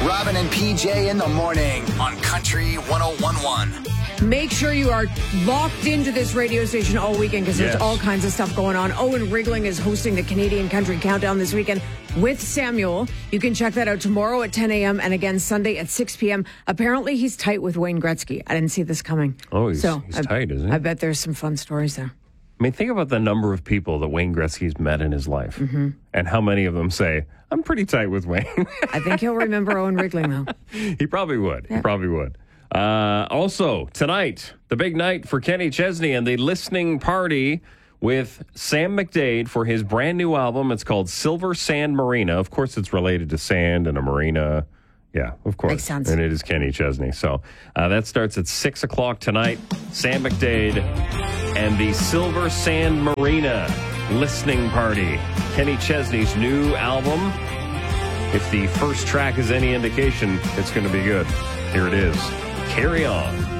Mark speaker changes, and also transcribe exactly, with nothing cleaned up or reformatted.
Speaker 1: Robin and P J in the morning on Country one oh one point one.
Speaker 2: Make sure you are locked into this radio station all weekend because there's
Speaker 3: Yes.
Speaker 2: all kinds of stuff going on. Owen Rigling is hosting the Canadian Country Countdown this weekend with Samuel. You can check that out tomorrow at ten a.m. and again Sunday at six p.m. Apparently, he's tight with Wayne Gretzky. I didn't see this coming.
Speaker 3: Oh, he's,
Speaker 2: so
Speaker 3: he's
Speaker 2: I,
Speaker 3: tight, isn't he?
Speaker 2: I bet there's some fun stories there.
Speaker 3: I mean, think about the number of people that Wayne Gretzky's met in his life
Speaker 2: Mm-hmm.
Speaker 3: and how many of them say, I'm pretty tight with Wayne.
Speaker 2: I think he'll remember Owen Rigling, though.
Speaker 3: He probably would.
Speaker 2: Yeah.
Speaker 3: He probably would. Uh, also, tonight, the big night for Kenny Chesney and the listening party with Sam McDade for his brand new album. It's called Silver Sand Marina. Of course, it's related to sand and a marina. Yeah, of course.
Speaker 2: Makes sense.
Speaker 3: And it is Kenny Chesney. So uh, that starts at six o'clock tonight. Sam McDade and the Silver Sand Marina listening party. Kenny Chesney's new album. If the first track is any indication, it's going to be good. Here it is. Carry On.